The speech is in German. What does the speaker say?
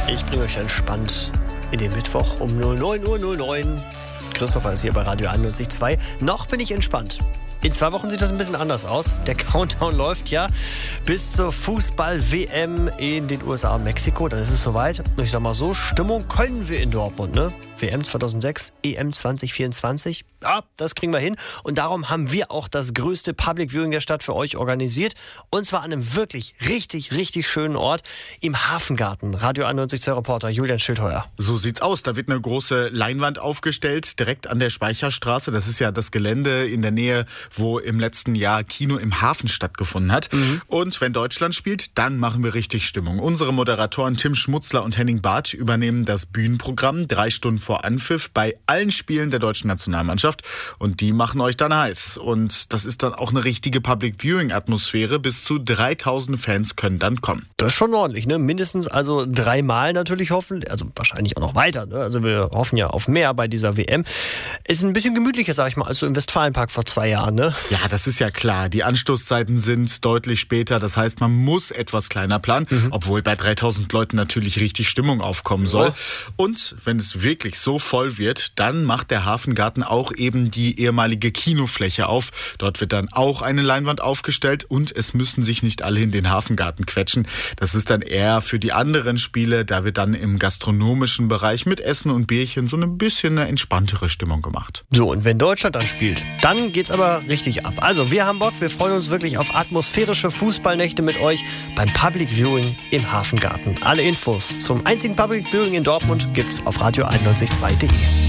Ich bringe euch entspannt in den Mittwoch um 09:09 Uhr. Christopher ist hier bei Radio 91.2. Noch bin ich entspannt. In 2 Wochen sieht das ein bisschen anders aus. Der Countdown läuft ja bis zur Fußball-WM in den USA und Mexiko. Dann ist es soweit. Und ich sag mal so, Stimmung können wir in Dortmund, ne? WM 2006, EM 2024. Ja, das kriegen wir hin. Und darum haben wir auch das größte Public Viewing der Stadt für euch organisiert. Und zwar an einem wirklich richtig schönen Ort im Hafengarten. Radio 91.2 Reporter Julian Schildheuer. So sieht's aus. Da wird eine große Leinwand aufgestellt, direkt an der Speicherstraße. Das ist ja das Gelände in der Nähe, wo im letzten Jahr Kino im Hafen stattgefunden hat. Und wenn Deutschland spielt, dann machen wir richtig Stimmung. Unsere Moderatoren Tim Schmutzler und Henning Barth übernehmen das Bühnenprogramm 3 Stunden vor Anpfiff bei allen Spielen der deutschen Nationalmannschaft. Und die machen euch dann heiß. Und das ist dann auch eine richtige Public-Viewing-Atmosphäre. Bis zu 3000 Fans können dann kommen. Das ist schon ordentlich, ne? Mindestens also 3-mal natürlich hoffen. Also wahrscheinlich auch noch weiter, ne? Also wir hoffen ja auf mehr bei dieser WM. Ist ein bisschen gemütlicher, sag ich mal, als so im Westfalenpark vor 2 Jahren, ne? Ja, das ist ja klar. Die Anstoßzeiten sind deutlich später. Das heißt, man muss etwas kleiner planen. Obwohl bei 3000 Leuten natürlich richtig Stimmung aufkommen soll. Und wenn es wirklich so voll wird, dann macht der Hafengarten auch eben die ehemalige Kinofläche auf. Dort wird dann auch eine Leinwand aufgestellt und es müssen sich nicht alle in den Hafengarten quetschen. Das ist dann eher für die anderen Spiele. Da wird dann im gastronomischen Bereich mit Essen und Bierchen so ein bisschen eine entspanntere Stimmung gemacht. So, und wenn Deutschland dann spielt, dann geht's aber richtig ab. Also, wir haben Bock, wir freuen uns wirklich auf atmosphärische Fußballnächte mit euch beim Public Viewing im Hafengarten. Alle Infos zum einzigen Public Viewing in Dortmund gibt's auf radio91.2.de.